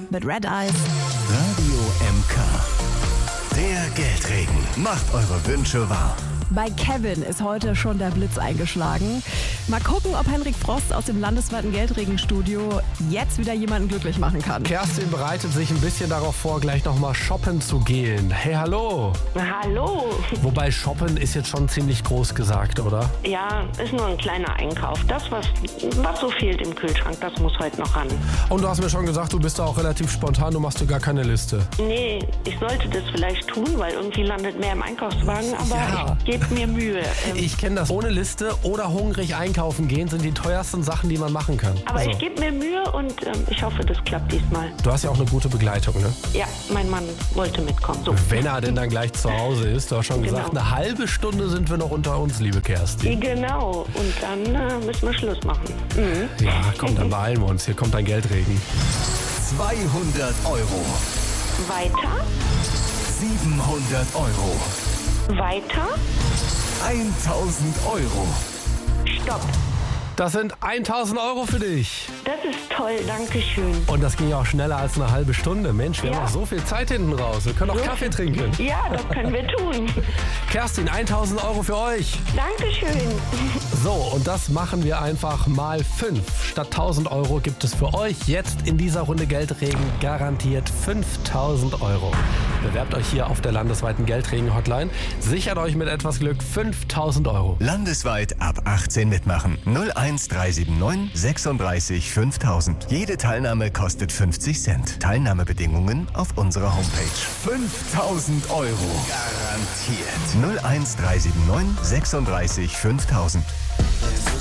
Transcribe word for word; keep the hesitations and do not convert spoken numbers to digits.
mit Red Eyes. Radio M K. Der Geldregen. Macht eure Wünsche wahr. Bei Kevin ist heute schon der Blitz eingeschlagen. Mal gucken, ob Henrik Frost aus dem landesweiten Geldregenstudio jetzt wieder jemanden glücklich machen kann. Kerstin bereitet sich ein bisschen darauf vor, gleich nochmal shoppen zu gehen. Hey, hallo. Hallo. Wobei shoppen ist jetzt schon ziemlich groß gesagt, oder? Ja, ist nur ein kleiner Einkauf. Das, was, was so fehlt im Kühlschrank, das muss heute noch ran. Und du hast mir schon gesagt, du bist da auch relativ spontan, du machst dir gar keine Liste. Nee, ich sollte das vielleicht tun, weil irgendwie landet mehr im Einkaufswagen, aber Ja. ich gebe mir Mühe. Ähm, Ich kenne das. Ohne Liste oder hungrig einkaufen gehen sind die teuersten Sachen, die man machen kann. aber Also, ich gebe mir Mühe und ähm, ich hoffe, das klappt diesmal. du hast ja auch eine gute Begleitung, ne? Ja, mein Mann wollte mitkommen. So. Wenn er denn dann gleich zu Hause ist. Du hast schon gesagt, Genau. eine halbe Stunde sind wir noch unter uns, liebe Kerstin. Genau, und dann äh, müssen wir Schluss machen. Mhm. Ja, komm, dann beeilen wir uns. Hier kommt dein Geldregen. zweihundert Euro. Weiter, siebenhundert Euro. weiter, tausend Euro. stopp. Das sind tausend Euro für dich. Das ist toll, danke schön. Und das ging ja auch schneller als eine halbe Stunde. Mensch, wir Ja. haben noch so viel Zeit hinten raus. Wir können auch Kaffee trinken. Ja, das können wir tun. Kerstin, tausend Euro für euch. Dankeschön. So, und das machen wir einfach mal fünf. Statt tausend Euro gibt es für euch jetzt in dieser Runde Geldregen garantiert fünftausend Euro. Bewerbt euch hier auf der landesweiten Geldregen-Hotline. Sichert euch mit etwas Glück fünftausend Euro. Landesweit ab achtzehn mitmachen. null eins drei sieben neun sechsunddreißig fünftausend. Jede Teilnahme kostet fünfzig Cent. Teilnahmebedingungen auf unserer Homepage. fünftausend Euro. Garantiert. null eins drei sieben neun sechsunddreißig fünftausend.